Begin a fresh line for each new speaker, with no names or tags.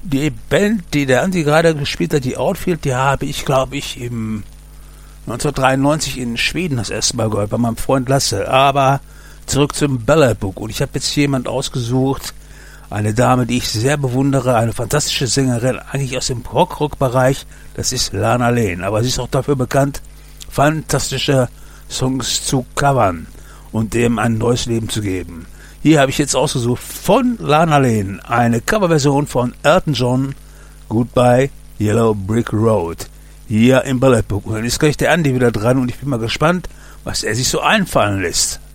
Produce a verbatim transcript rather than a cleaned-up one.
Die Band, die der Andi gerade gespielt hat, die Outfield, die habe ich, glaube ich, im neunzehnhundertdreiundneunzig in Schweden das erste Mal gehört, bei meinem Freund Lasse. Aber zurück zum Ballad Book. Und ich habe jetzt jemand ausgesucht, eine Dame, die ich sehr bewundere, eine fantastische Sängerin, eigentlich aus dem Rock-Rock-Bereich. Das ist Lana Lane. Aber sie ist auch dafür bekannt, fantastische Songs zu covern und dem ein neues Leben zu geben. Hier habe ich jetzt ausgesucht von Lana Lane eine Coverversion von Elton John, Goodbye Yellow Brick Road, hier im Ballad Book. Und dann ist gleich der Andi wieder dran und ich bin mal gespannt, was er sich so einfallen lässt.